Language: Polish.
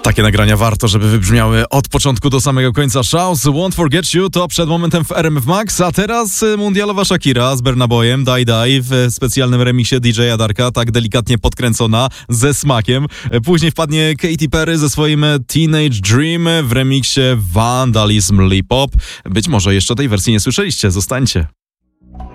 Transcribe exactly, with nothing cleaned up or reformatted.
Takie nagrania warto, żeby wybrzmiały od początku do samego końca. Shouse, Won't Forget You to przed momentem w R M F Max, a teraz mundialowa Shakira z Burna Boyem, Die Die w specjalnym remiksie D J Darka, tak delikatnie podkręcona, ze smakiem. Później wpadnie Katy Perry ze swoim Teenage Dream w remiksie Vandalism Lip Hop. Być może jeszcze tej wersji nie słyszeliście, zostańcie.